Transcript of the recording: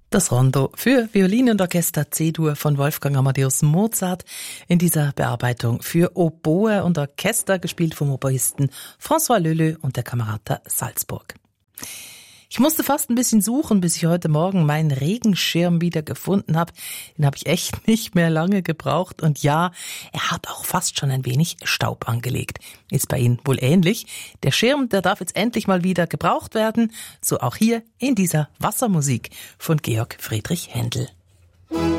Das Rondo für Violine und Orchester C-Dur von Wolfgang Amadeus Mozart, in dieser Bearbeitung für Oboe und Orchester, gespielt vom Oboisten François Leleux und der Camerata Salzburg. Ich musste fast ein bisschen suchen, bis ich heute Morgen meinen Regenschirm wieder gefunden habe. Den habe ich echt nicht mehr lange gebraucht. Und ja, er hat auch fast schon ein wenig Staub angelegt. Ist bei Ihnen wohl ähnlich. Der Schirm, der darf jetzt endlich mal wieder gebraucht werden. So auch hier in dieser Wassermusik von Georg Friedrich Händel.